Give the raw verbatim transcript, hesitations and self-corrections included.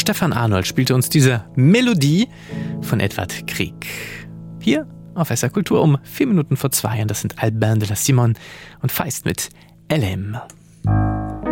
Stefan Arnold spielte uns diese Melodie von Edvard Grieg. Hier auf S R Kultur um vier Minuten vor zwei. Und das sind Albin de la Simone und Feist mit L M.